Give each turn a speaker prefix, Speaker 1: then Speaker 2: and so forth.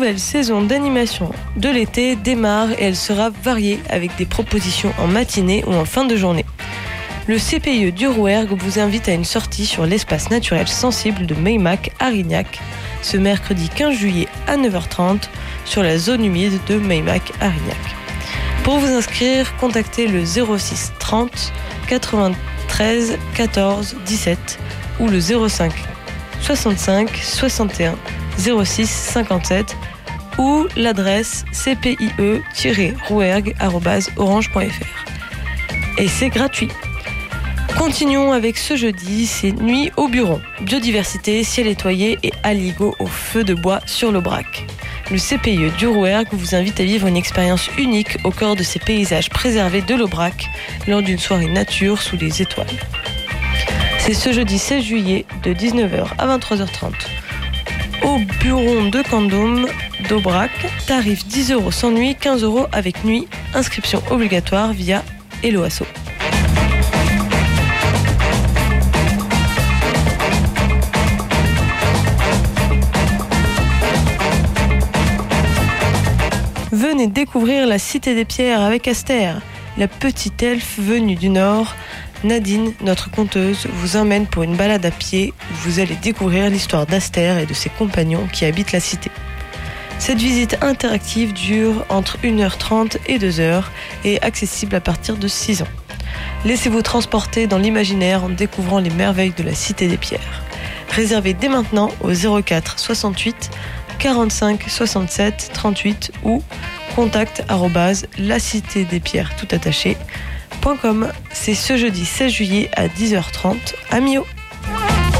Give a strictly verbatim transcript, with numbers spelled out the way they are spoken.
Speaker 1: nouvelle saison d'animation de l'été démarre et elle sera variée avec des propositions en matinée ou en fin de journée. Le C P I E du Rouergue vous invite à une sortie sur l'espace naturel sensible de Meymac à Rignac ce mercredi quinze juillet à neuf heures trente sur la zone humide de Meymac à Rignac. Pour vous inscrire, contactez le zéro six trente quatre-vingt-treize quatorze dix-sept ou le zéro cinq soixante-cinq soixante et un zéro six cinquante-sept ou l'adresse c p i e tiret rouergue arobase orange point f r. Et c'est gratuit. Continuons avec ce jeudi, c'est Nuit au Buron. Biodiversité, ciel étoilé et aligot au feu de bois sur l'Aubrac. Le C P I E du Rouergue vous invite à vivre une expérience unique au cœur de ces paysages préservés de l'Aubrac lors d'une soirée nature sous les étoiles. C'est ce jeudi seize juillet de dix-neuf heures à vingt-trois heures trente. Au Buron de Condom d'Aubrac, tarif dix euros sans nuit, quinze euros avec nuit, inscription obligatoire via Helloasso. Venez découvrir la Cité des Pierres avec Astère. La petite elfe venue du Nord, Nadine, notre conteuse, vous emmène pour une balade à pied où vous allez découvrir l'histoire d'Astère et de ses compagnons qui habitent la cité. Cette visite interactive dure entre une heure trente et deux heures et est accessible à partir de six ans. Laissez-vous transporter dans l'imaginaire en découvrant les merveilles de la Cité des Pierres. Réservez dès maintenant au zéro quatre soixante-huit quarante-cinq soixante-sept trente-huit ou contact arobase la cité des pierres tout attaché point com. C'est ce jeudi seize juillet à dix heures trente à Millau.